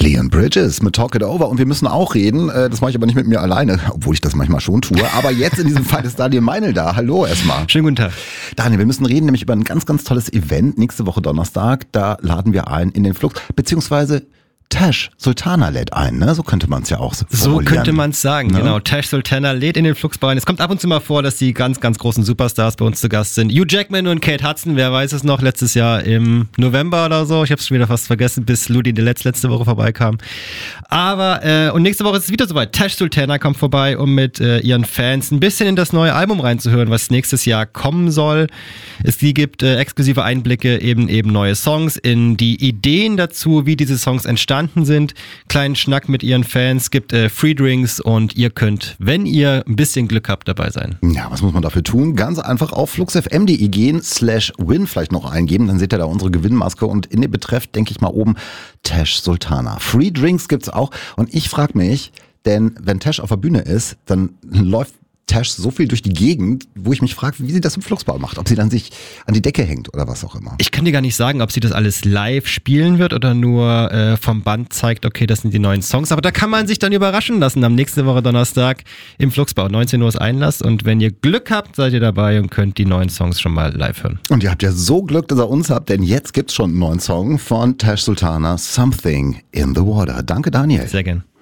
Leon Bridges mit Talk It Over und wir müssen auch reden, das mache ich aber nicht mit mir alleine, obwohl ich das manchmal schon tue, aber jetzt in diesem Fall ist Daniel Meinl da. Hallo erstmal. Schönen guten Tag. Daniel, wir müssen reden nämlich über ein ganz, ganz tolles Event nächste Woche Donnerstag, da laden wir ein in den Flux, beziehungsweise Tash Sultana lädt ein, ne? So könnte man es ja auch formulieren. So könnte man es sagen, ne? Genau. Tash Sultana lädt in den Fluxbar ein. Es kommt ab und zu mal vor, dass die ganz, ganz großen Superstars bei uns zu Gast sind. Hugh Jackman und Kate Hudson, wer weiß es noch, letztes Jahr im November oder so. Ich habe es schon wieder fast vergessen, bis Ludi Deletz letzte Woche vorbeikam. Aber, und nächste Woche ist es wieder soweit. Tash Sultana kommt vorbei, um mit ihren Fans ein bisschen in das neue Album reinzuhören, was nächstes Jahr kommen soll. Es gibt exklusive Einblicke, eben neue Songs, in die Ideen dazu, wie diese Songs entstanden sind. Kleinen Schnack mit ihren Fans, gibt Free Drinks und ihr könnt, wenn ihr ein bisschen Glück habt, dabei sein. Ja, was muss man dafür tun? Ganz einfach auf fluxfm.de gehen, /win vielleicht noch eingeben, dann seht ihr da unsere Gewinnmaske und in dem Betreff denke ich mal oben Tash Sultana. Free Drinks gibt's auch und ich frage mich, denn wenn Tash auf der Bühne ist, dann läuft Tash so viel durch die Gegend, wo ich mich frage, wie sie das im Fluxbau macht. Ob sie dann sich an die Decke hängt oder was auch immer. Ich kann dir gar nicht sagen, ob sie das alles live spielen wird oder nur vom Band zeigt, okay, das sind die neuen Songs. Aber da kann man sich dann überraschen lassen am nächste Woche Donnerstag im Fluxbau. 19 Uhr ist Einlass und wenn ihr Glück habt, seid ihr dabei und könnt die neuen Songs schon mal live hören. Und ihr habt ja so Glück, dass ihr uns habt, denn jetzt gibt's schon einen neuen Song von Tash Sultana, Something in the Water. Danke, Daniel. Sehr gern.